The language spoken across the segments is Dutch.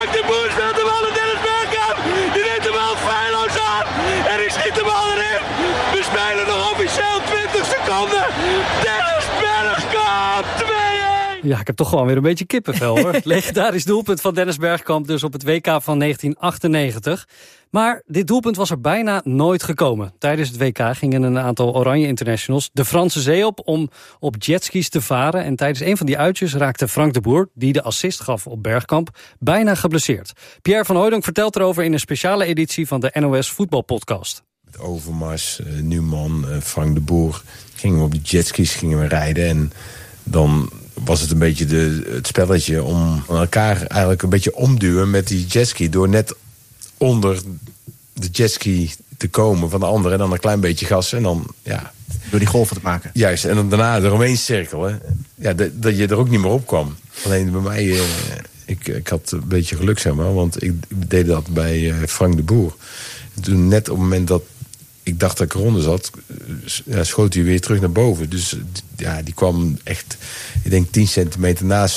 De Boer speelt de bal naar Dennis Bergkamp. Die neemt de bal feilloos aan. En die schiet de bal erin. We spelen nog officieel 20 seconden. Dennis Bergkamp, 2-1. Ja, ik heb toch gewoon weer een beetje kippenvel, hoor. Legendarisch doelpunt van Dennis Bergkamp dus op het WK van 1998. Maar dit doelpunt was er bijna nooit gekomen. Tijdens het WK gingen een aantal Oranje Internationals de Franse zee om op jetskis te varen. En tijdens een van die uitjes raakte Frank de Boer, die de assist gaf op Bergkamp, bijna geblesseerd. Pierre van Hooijdonk vertelt erover in een speciale editie van de NOS Voetbalpodcast. Met Overmars, Numan, Frank de Boer gingen we op die jetskis rijden. En dan was het een beetje het spelletje om elkaar eigenlijk een beetje omduwen met die jetski. Door net onder de jetski te komen van de andere en dan een klein beetje gas en dan, ja. Door die golven te maken. Juist, en dan daarna eromheen cirkelen. Ja, dat je er ook niet meer op kwam. Alleen bij mij, ik had een beetje geluk, zeg maar, want ik deed dat bij Frank de Boer. Toen net op het moment dat ik dacht dat ik eronder zat, schoot hij weer terug naar boven. Dus ja, die kwam echt, ik denk 10 centimeter naast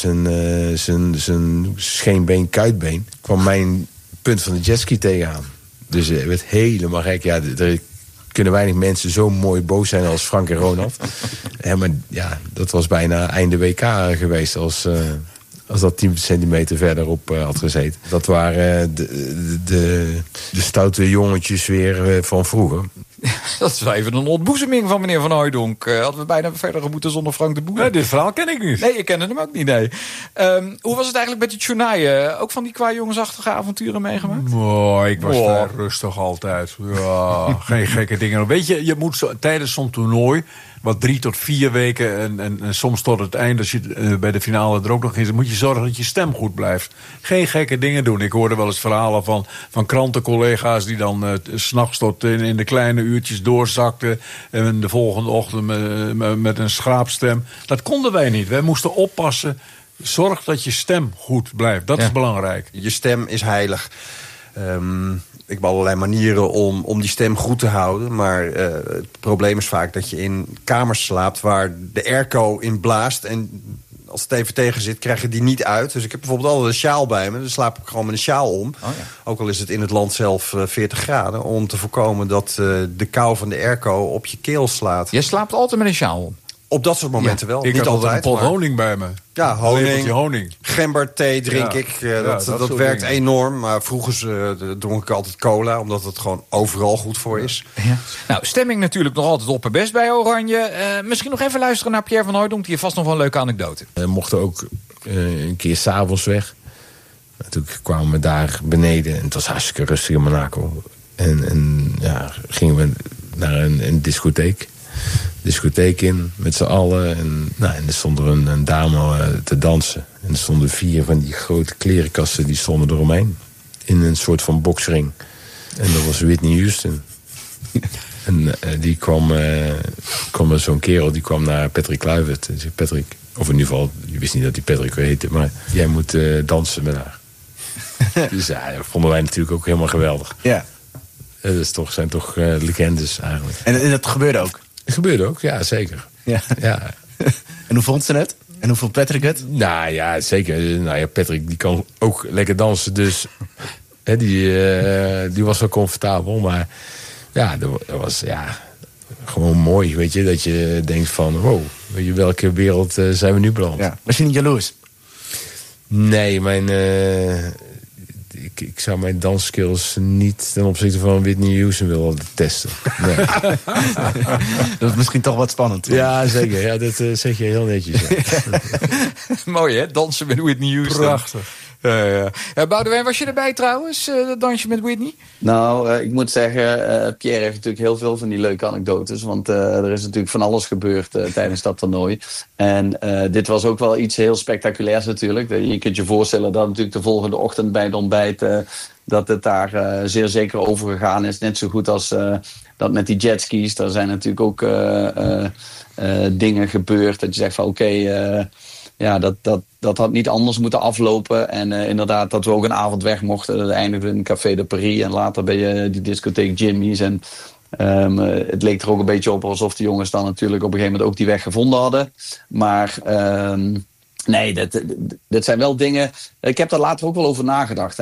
zijn scheenbeen, kuitbeen, kwam mijn punt van de jetski tegenaan. Dus het werd helemaal gek. Ja, er kunnen weinig mensen zo mooi boos zijn als Frank en Ronald. Maar ja, dat was bijna einde WK geweest als dat 10 centimeter verderop had gezeten. Dat waren de stoute jongetjes weer van vroeger. Dat is wel even een ontboezeming van meneer Van Hooijdonk. Hadden we bijna verder moeten zonder Frank de Boer. Nee, dit verhaal ken ik niet. Nee, ik kende hem ook niet, nee. Hoe was het eigenlijk met die Tjournaai? Ook van die qua jongensachtige avonturen meegemaakt? Oh, ik was daar rustig altijd. Ja, geen gekke dingen. Weet je moet tijdens zo'n toernooi, wat 3 tot 4 weken en soms tot het eind, als je bij de finale er ook nog is, moet je zorgen dat je stem goed blijft. Geen gekke dingen doen. Ik hoorde wel eens verhalen van krantencollega's die dan 's nachts tot in de kleine uurtjes doorzakten en de volgende ochtend met een schraapstem. Dat konden wij niet. Wij moesten oppassen. Zorg dat je stem goed blijft. Dat is belangrijk. Je stem is heilig. Ik heb allerlei manieren om die stem goed te houden. Maar het probleem is vaak dat je in kamers slaapt waar de airco in blaast. En als het even tegen zit, krijg je die niet uit. Dus ik heb bijvoorbeeld altijd een sjaal bij me. Dan slaap ik gewoon met een sjaal om. Oh ja. Ook al is het in het land zelf 40 graden. Om te voorkomen dat de kou van de airco op je keel slaat. Je slaapt altijd met een sjaal om? Op dat soort momenten wel. Ik niet had altijd een pot maar honing bij me. Ja, honing. Gemberthee drink ik. Dat werkt dingen enorm. Maar vroeger dronk ik altijd cola. Omdat het gewoon overal goed voor is. Ja. Nou, stemming natuurlijk nog altijd opperbest bij Oranje. Misschien nog even luisteren naar Pierre van Hooijdonk. Die heeft vast nog wel een leuke anekdote. We mochten ook een keer 's avonds weg. Toen kwamen we daar beneden. En het was hartstikke rustig in Monaco. En gingen we naar een discotheek in, met z'n allen. En er stond er een dame te dansen. En er stonden 4 van die grote klerenkasten, die stonden eromheen. In een soort van boksring. En dat was Whitney Houston. En die kwam er zo'n kerel, die kwam naar Patrick Kluivert. En zei, Patrick, of in ieder geval, je wist niet dat hij Patrick heette, maar jij moet dansen met haar. Dus ja, dat vonden wij natuurlijk ook helemaal geweldig. Ja. Dat zijn toch legendes eigenlijk. En dat gebeurde ook? Het gebeurde ook, ja, zeker. Ja. En hoe vond ze het? En hoe vond Patrick het? Nou ja, zeker. Nou ja, Patrick die kan ook lekker dansen, dus die was wel comfortabel. Maar ja, dat was gewoon mooi, weet je. Dat je denkt van, wow, weet je, welke wereld zijn we nu beland? Ja. Was je niet jaloers? Nee, ik zou mijn dansskills niet ten opzichte van Whitney Houston willen testen. Nee. Dat is misschien toch wat spannend. Ja, zeker. Ja, dat zeg je heel netjes. Ja. Mooi, hè? Dansen met Whitney Houston. Prachtig. Boudewijn, was je erbij trouwens, dat dansje met Whitney? Nou, ik moet zeggen, Pierre heeft natuurlijk heel veel van die leuke anekdotes. Want er is natuurlijk van alles gebeurd tijdens dat toernooi. En dit was ook wel iets heel spectaculairs natuurlijk. Je kunt je voorstellen dat natuurlijk de volgende ochtend bij het ontbijt dat het daar zeer zeker over gegaan is. Net zo goed als dat met die jetskis. Daar zijn natuurlijk ook dingen gebeurd. Dat je zegt van oké, dat had niet anders moeten aflopen. En inderdaad dat we ook een avond weg mochten. Dat eindigde in Café de Paris. En later bij die discotheek Jimmy's. En het leek er ook een beetje op alsof de jongens dan natuurlijk op een gegeven moment ook die weg gevonden hadden. Maar nee, dat zijn wel dingen. Ik heb daar later ook wel over nagedacht.